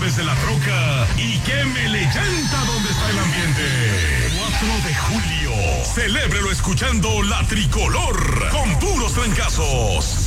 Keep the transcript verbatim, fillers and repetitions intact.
desde la troca y queme leyenda donde está el ambiente. cuatro de julio. Celébrelo escuchando La Tricolor con puros trancazos.